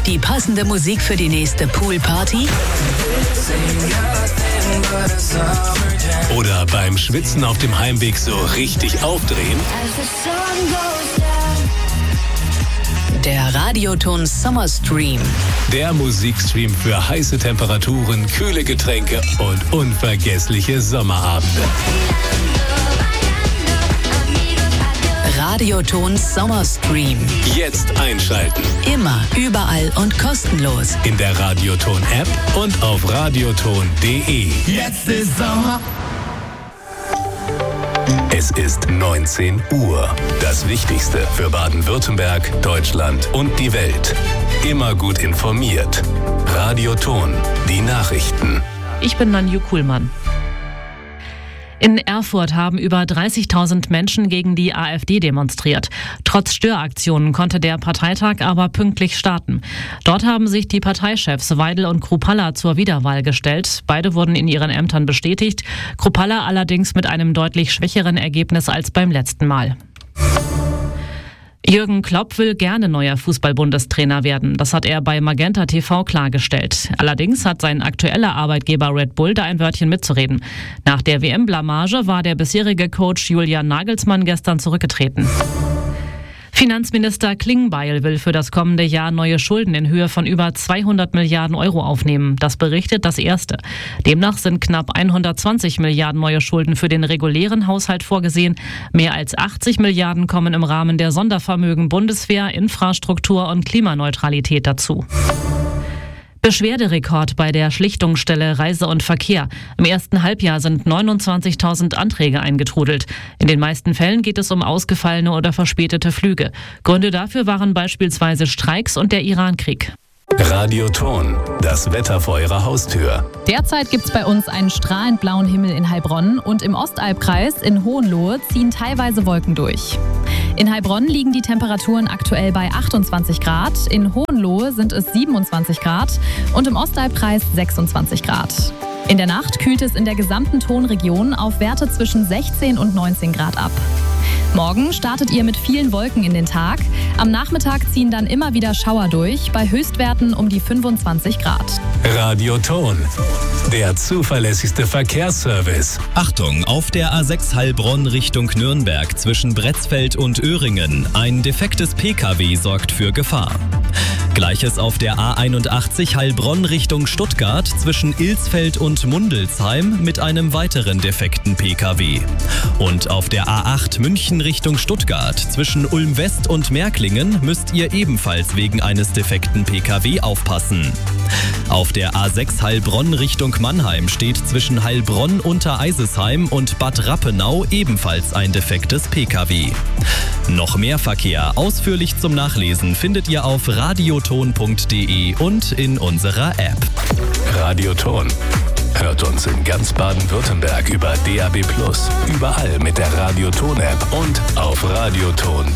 die passende Musik für die nächste Poolparty? Oder beim Schwitzen auf dem Heimweg so richtig aufdrehen? Der Radioton Summer Stream. Der Musikstream für heiße Temperaturen, kühle Getränke und unvergessliche Sommerabende. Radioton Summer Stream. Jetzt einschalten. Immer, überall und kostenlos. In der Radioton-App und auf radioton.de. Jetzt ist Sommer. Es ist 19 Uhr. Das Wichtigste für Baden-Württemberg, Deutschland und die Welt. Immer gut informiert. Radioton, die Nachrichten. Ich bin Nanju Kuhlmann. In Erfurt haben über 30.000 Menschen gegen die AfD demonstriert. Trotz Störaktionen konnte der Parteitag aber pünktlich starten. Dort haben sich die Parteichefs Weidel und Kruppalla zur Wiederwahl gestellt. Beide wurden in ihren Ämtern bestätigt. Kruppalla allerdings mit einem deutlich schwächeren Ergebnis als beim letzten Mal. Jürgen Klopp will gerne neuer Fußball-Bundestrainer werden. Das hat er bei Magenta TV klargestellt. Allerdings hat sein aktueller Arbeitgeber Red Bull da ein Wörtchen mitzureden. Nach der WM-Blamage war der bisherige Coach Julian Nagelsmann gestern zurückgetreten. Finanzminister Klingbeil will für das kommende Jahr neue Schulden in Höhe von über 200 Milliarden Euro aufnehmen. Das berichtet das Erste. Demnach sind knapp 120 Milliarden neue Schulden für den regulären Haushalt vorgesehen. Mehr als 80 Milliarden kommen im Rahmen der Sondervermögen Bundeswehr, Infrastruktur und Klimaneutralität dazu. Beschwerderekord bei der Schlichtungsstelle Reise und Verkehr. Im ersten Halbjahr sind 29.000 Anträge eingetrudelt. In den meisten Fällen geht es um ausgefallene oder verspätete Flüge. Gründe dafür waren beispielsweise Streiks und der Irankrieg. Radioton, das Wetter vor Ihrer Haustür. Derzeit gibt es bei uns einen strahlend blauen Himmel in Heilbronn und im Ostalbkreis in Hohenlohe ziehen teilweise Wolken durch. In Heilbronn liegen die Temperaturen aktuell bei 28 Grad, in Hohenlohe sind es 27 Grad und im Ostalbkreis 26 Grad. In der Nacht kühlt es in der gesamten Tonregion auf Werte zwischen 16 und 19 Grad ab. Morgen startet ihr mit vielen Wolken in den Tag. Am Nachmittag ziehen dann immer wieder Schauer durch, bei Höchstwerten um die 25 Grad. Radioton, der zuverlässigste Verkehrsservice. Achtung, auf der A6 Heilbronn Richtung Nürnberg zwischen Bretzfeld und Öhringen. Ein defektes Pkw sorgt für Gefahr. Gleiches auf der A81 Heilbronn Richtung Stuttgart zwischen Ilsfeld und Mundelsheim mit einem weiteren defekten Pkw. Und auf der A8 München Richtung Stuttgart zwischen Ulm West und Märklingen müsst ihr ebenfalls wegen eines defekten Pkw aufpassen. Auf der A6 Heilbronn Richtung Mannheim steht zwischen Heilbronn unter Eisesheim und Bad Rappenau ebenfalls ein defektes Pkw. Noch mehr Verkehr ausführlich zum Nachlesen findet ihr auf radioton.de und in unserer App. Radioton. Hört uns in ganz Baden-Württemberg über DAB+, überall mit der Radioton-App und auf radioton.de.